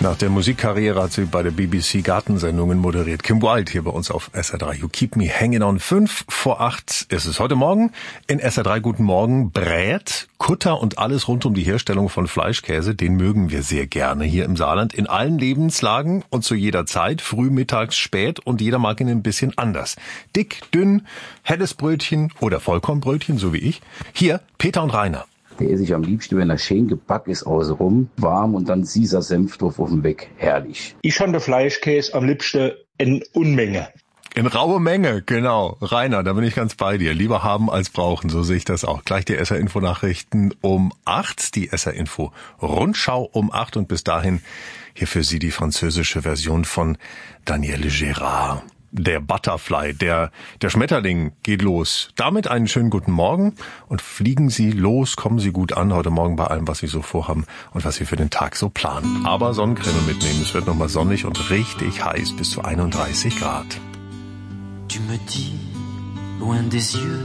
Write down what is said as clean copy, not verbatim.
Nach der Musikkarriere hat sie bei der BBC Gartensendungen moderiert. Kim Wilde hier bei uns auf SR3. You keep me hanging on. 7:55 ist es heute Morgen. In SR3 Guten Morgen. Brät, Kutter und alles rund um die Herstellung von Fleischkäse, den mögen wir sehr gerne hier im Saarland. In allen Lebenslagen und zu jeder Zeit. Früh, mittags, spät und jeder mag ihn ein bisschen anders. Dick, dünn, helles Brötchen oder Vollkornbrötchen, so wie ich. Hier Peter und Rainer. Der esse ich am liebsten, wenn er schön gebacken ist außenrum, warm und dann süßer Senf drauf auf dem Weg. Herrlich. Ich habe den Fleischkäse am liebsten in Unmenge. In raue Menge, genau. Rainer, da bin ich ganz bei dir. Lieber haben als brauchen, so sehe ich das auch. Gleich die SR-Info-Nachrichten um 8, die SR-Info-Rundschau um 8 und bis dahin hier für Sie die französische Version von Danielle Gérard. Der Butterfly, der Schmetterling geht los. Damit einen schönen guten Morgen und fliegen Sie los, kommen Sie gut an heute Morgen bei allem, was Sie so vorhaben und was Sie für den Tag so planen. Aber Sonnencreme mitnehmen, es wird nochmal sonnig und richtig heiß, bis zu 31 Grad. Tu me dis, loin des yeux